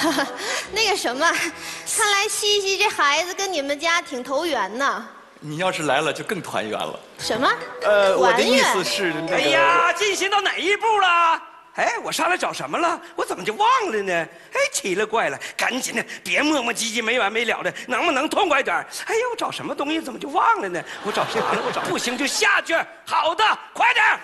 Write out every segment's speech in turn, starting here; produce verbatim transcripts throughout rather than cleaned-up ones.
那个什么，看来西西这孩子跟你们家挺投缘呢。 你要是来了，就更团圆了。 什么？ 呃，我的意团圆思是那个。 哎呀，进行到哪一步了？哎，我上来找什么了？我怎么就忘了呢？哎，奇了怪了，赶紧的，别磨磨唧唧没完没了的，能不能痛快点？哎呀，我找什么东西怎么就忘了呢？我找啥了？我找不行就下去。好的，快点。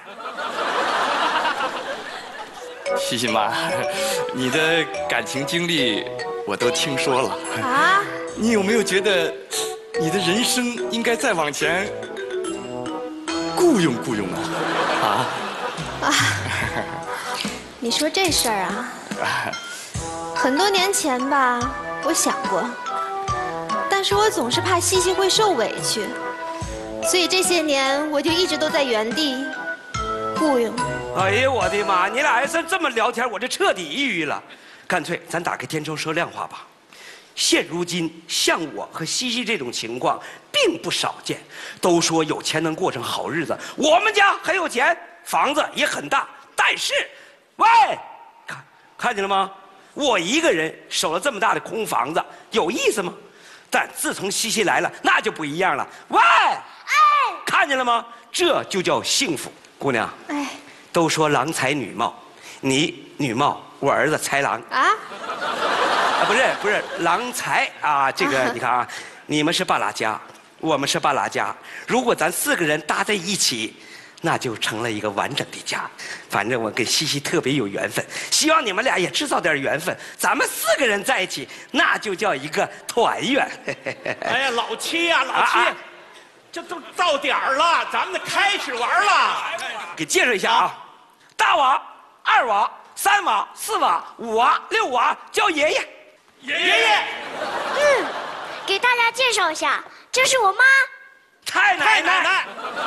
西西妈，你的感情经历我都听说了啊。 你有没有觉得，你的人生应该再往前雇佣雇佣啊？啊？ 啊。你说这事儿啊，很多年前吧，我想过，但是我总是怕西西会受委屈，所以这些年我就一直都在原地雇佣。 哎呀，我的妈！你俩要是这么聊天，我就彻底抑郁了。干脆咱打开天窗说亮话吧。现如今像我和西西这种情况并不少见，都说有钱能过上好日子。我们家很有钱，房子也很大，但是。喂，看看见了吗？我一个人守了这么大的空房子，有意思吗？但自从西西来了，那就不一样了。喂，哎，看见了吗？这就叫幸福，姑娘。哎，都说郎才女貌，你女貌，我儿子才郎啊。啊，不是不是，郎才啊，这个你看啊，你们是半拉家，我们是半拉家，如果咱四个人搭在一起。那就成了一个完整的家，反正我跟西西特别有缘分，希望你们俩也制造点缘分，咱们四个人在一起，那就叫一个团圆。 哎呀，老七呀、啊，老七，啊、这都到点儿了，咱们得开始玩了。 给介绍一下啊，大瓦、二瓦、三瓦、四瓦、五瓦、六瓦，叫爷爷。 爷爷。 嗯，给大家介绍一下，这是我妈。 太奶奶。奶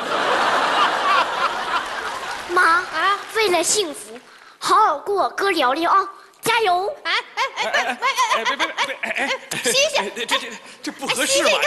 妈啊，为了幸福，好好跟我哥聊聊啊，加油！ 哎哎哎哎哎哎哎哎哎，西西， 这这这不合适吧？